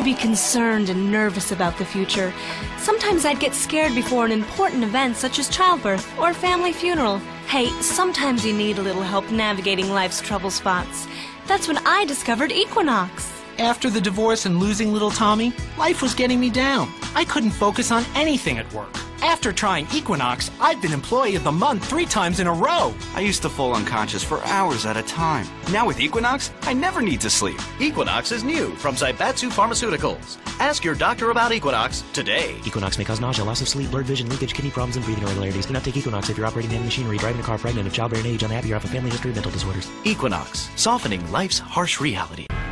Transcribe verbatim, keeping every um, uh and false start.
to be concerned and nervous about the future. Sometimes I'd get scared before an important event such as childbirth or a family funeral. Hey, sometimes you need a little help navigating life's trouble spots. That's when I discovered Equinox. After the divorce and losing little Tommy, life was getting me down. I couldn't focus on anything at work. After trying Equinox, I've been Employee of the Month three times in a row. I used to fall unconscious for hours at a time. Now with Equinox, I never need to sleep. Equinox is new from Zaibatsu Pharmaceuticals. Ask your doctor about Equinox today. Equinox may cause nausea, loss of sleep, blurred vision, leakage, kidney problems, and breathing irregularities. Do not take Equinox if you're operating heavy machinery, driving a car, pregnant, of childbearing age, unhappy, or have a family history of mental disorders. Equinox, softening life's harsh reality.